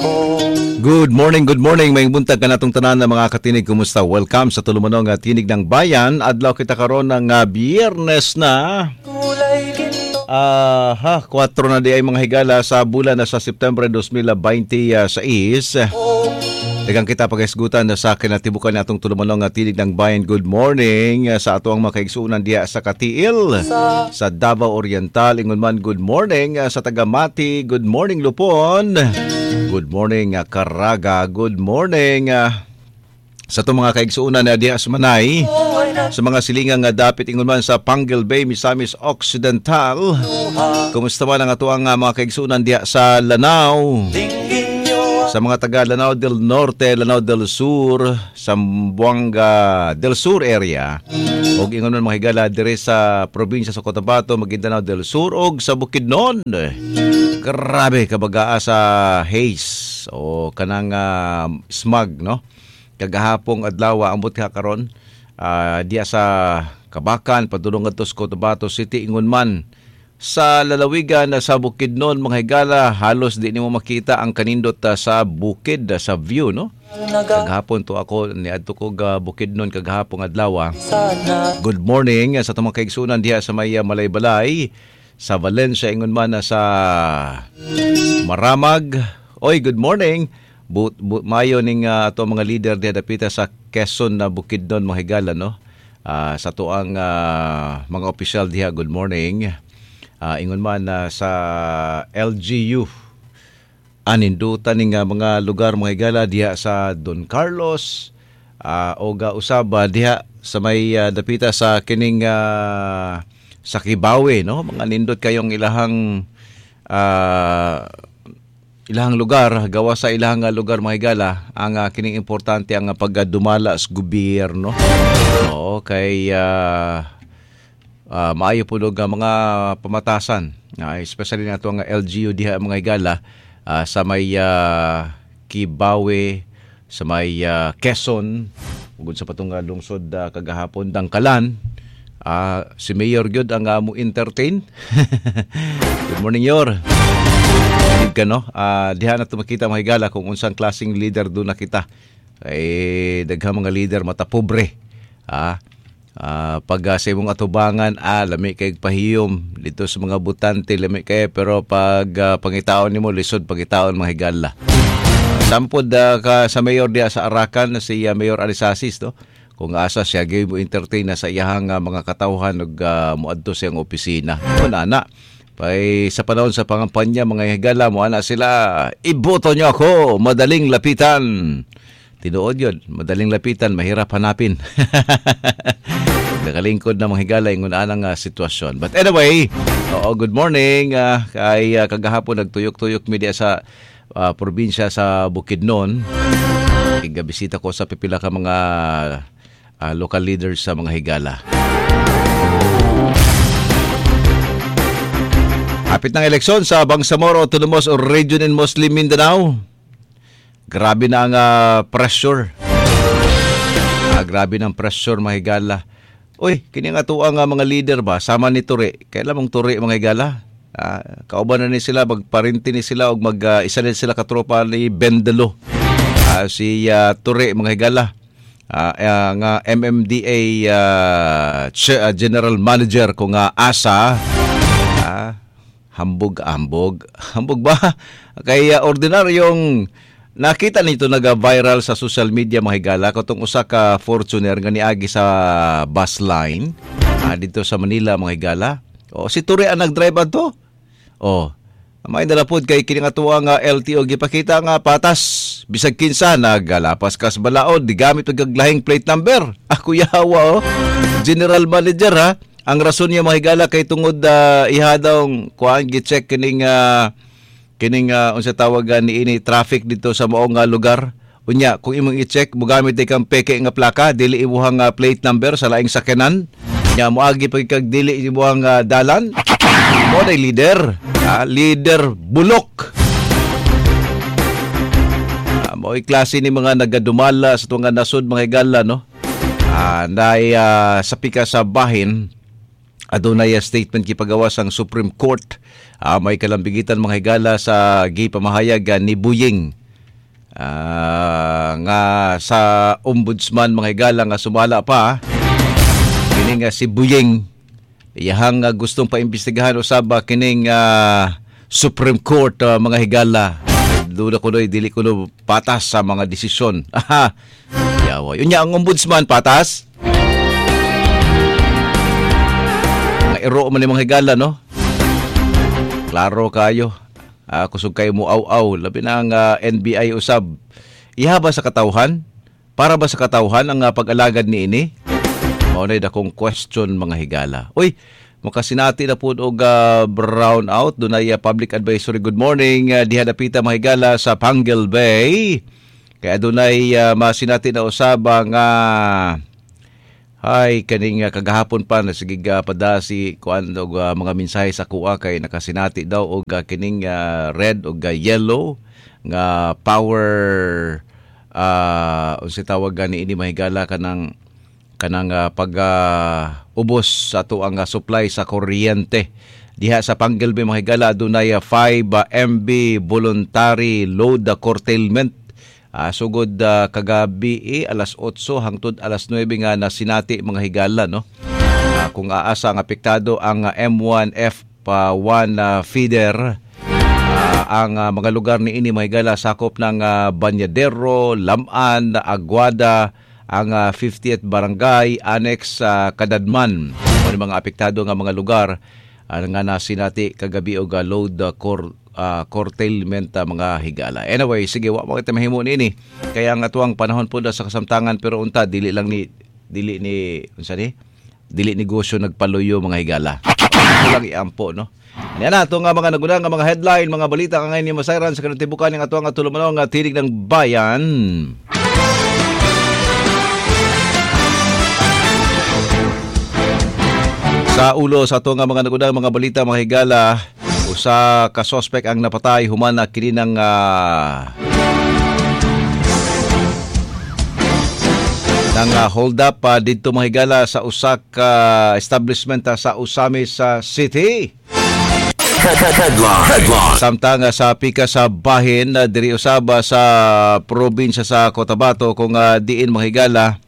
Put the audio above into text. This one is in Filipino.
Good morning. May buntag ka natong tanan na mga katinig. Kumusta? Welcome sa tulumanong Tinig ng Bayan. Adlaw kita karon ng Biyernes na 4 na di ay mga higala sa bulan na sa September 2026. Dagang kita pag-isgutan na sa kinatibukan natong tulumanong Tinig ng Bayan. Good morning sa ato ang makaigsuunan diya sa Katiil, sa Davao Oriental. Ingon man good morning sa Tagamati. Good morning Lupon. Good morning Caraga. Good morning sa itong mga kaigsuunan na diya sa Manay. Sa mga silingang dapit ingon man sa Pangal Bay, Misamis Occidental. Kumusta man ang ato ang mga kaigsuunan diya sa Lanao. Sa mga taga Lanao del Norte, Lanao del Sur, Zamboanga del Sur area. O ingon man mga higala dire sa probinsya sa Cotabato, Maguindanao del Sur o sa Bukidnon. Grabe kabagaa sa haze o kanang smog, no? Kagahapong adlaw ambot ka karon diya sa Kabakan padulong ngadto sa Cotabato City. Ingon man sa lalawigan sa Bukidnon mga higala, halos di nimo makita ang kanindot sa bukid sa view, no? Kagahapon to ako niadto ko Bukidnon kagahapong adlaw. Good morning sa tumang kaigsunan diha sa may Malaybalay, sa Valencia. Ingon man sa Maramag. Oy, good morning. Mayo ning ato mga leader diha dapita sa Quezon na Bukidnon mga higala, no? Sa tuang mga opisyal diha, good morning. Ingon man sa LGU anindutan ning mga lugar mga higala diha sa Don Carlos o usaba diha sa may dapita sa kining sa Kibawe, no? Mga nindot kayong ilahang lugar, gawa sa ilahang lugar mga higala. Ang kining importante ang pagdumala sa gobyerno. Oo, kay maayo po mga pamatasan, especially na ito ang LGU diha mga higala sa may Kibawe, sa may Quezon, ugod sa patong lungsod kagahapon Dangkalan. Si Mayor Gyud ang mo entertain. Good morning, Yor. Ka, no? Diha na ito makita mga higala kung unsang klaseng leader doon na kita. Daghang mga leader matapobre. Pag sa imong atubangan, lami kay pahiyom dito sa mga butante, lami kay, pero pag pangitaon nimo lisod pangitaon mga higala. Sampod sa mayor dia sa Arakan si Mayor Alisasis, no? Kung asa siya gyud mo entertain na sa iyahang mga katawhan ug moadto sa iyang opisina. Ana pay sa panahon sa pangampanya mga higala mo ana sila, iboto niyo ako, madaling lapitan. Tinuod yun, madaling lapitan, mahirap hanapin. Nakalingkod na mga higala yung unang sitwasyon. But anyway, good morning. Kay kagahapon nagtuyok-tuyok media sa probinsya sa Bukidnon. Igabisita ko sa pipila ka mga local leaders sa mga higala. Hapit ng eleksyon sa Bangsamoro, Autonomous Region in Muslim Mindanao. Grabe na ang pressure. Grabe ng pressure mga higala. Uy, kini nga tuwa nga mga leader ba, sama ni Turi. Kailan mong Turi mga higala? Kauban na ni sila, magparinti ni sila o isa na sila katropa ni Bendelo. Si Turi mga higala. Nga MMDA General Manager kung asa. Hambog ba? Kaya ordinaryong nakita nito naga-viral sa social media mga higala katong usa ka Fortuner nga niagi sa bus line dito sa Manila mga higala. Si Turi ang nag-drive ato. May dalapod kay kini nga tuwa nga LTO gipakita nga patas bisag kinsa nagalapas kas balaod di gamit og laing plate number. Ako yawa General Manager ha. Ang rason niya mga higala kay tungod ihadong kuan gi-check kining unsa tawagan ni ini traffic dito sa maong lugar. Unya kung imong i-check mogamit kang peke nga plaka dili imuhang plate number sa laing sakyanan. Nya moagi pag kag dili imuhang dalan. Mo day leader, leader bulok. Mo'y klase ni mga nagadumala sa tunga nasod mga higala, no? Sa pika sa bahin adunay statement gipagawas ang Supreme Court. May kalambigitan mga higala sa gipamahayag ni Buying nga sa ombudsman mga higala nga sumala pa kining si Buyeng iyahang gustong paimbestigahan usab kining Supreme Court mga higala. Duda ko dili ko patas sa mga desisyon. Yawa. Yun ang ombudsman patas. Nga iro man ni mga higala no. Klaro kayo. Kusog kayo mo aw-aw. Labi na ang NBI usab. Iha ba sa katawhan? Para ba sa katawhan ang pag-alagad ni ini? Maunay dakong question mga higala. Uy, makasinati na po og brown out. Doon ay public advisory. Good morning. Diha dapita mga higala sa Panguil Bay. Kaya doon ay masinati na usab nga ay kaning kagahapon pa na sige pada si kuan og mga mensahe sa kuha kay nakasinati daw og kining red og yellow nga power unsa tawag gani ini mahigala kanang pag ubos sa ato ang supply sa kuryente diha sa Panguil Bay mahigala dunay 5 MB voluntary load curtailment. Sugod kagabi alas 8 hangtod alas 9 nga nasinati mga higala no. Kung aasa ang apektado ang M1F1 feeder ang mga lugar ni ini mga higala sakop ng Banyadero, Laman, Aguada, ang 50th Barangay, Annex Kadadman. Ano mga apektado nga mga lugar nga nasinati kagabi og load curtailment mga higala. Anyway, sige wa mo kita mahimo nini. Kaya nga tuang panahon po sa kasamtangan pero unta dili unsa ni? Dili negosyo nagpaluyo mga higala. Lang iampo no. Yan na ito nga mga nagunang nga mga headline, mga balita ka ngayon ni Masayran sa kanatibukan ng atuang atulumanong nga tinig ng bayan. Sa ulo sa ito nga mga nagunang mga balita mga higala, usa ka suspect ang napatay human kini ng hold up dito mga higala sa usa ka establishment sa Usamis City. Headline. Samtang sa pika sa bahin diri usaba sa probinsya sa Cotabato kung diin mga higala